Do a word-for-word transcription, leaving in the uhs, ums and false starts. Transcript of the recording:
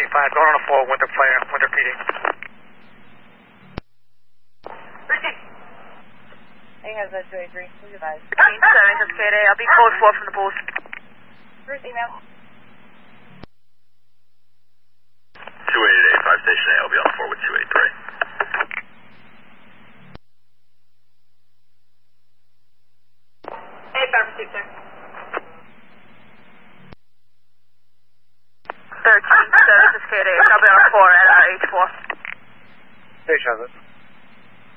five, going on a four, Winter Flare, Winter P D. He has that two eighty-three. Who's your advised? fifteen seven, that's K D A. I'll be code four from the post. First email. two eighty-eight, five Station A, I'll be on the four with two eighty-three. Hey, five received, sir. thirteen seven, that's K D A. I'll be on a four at uh, H four. Station has it.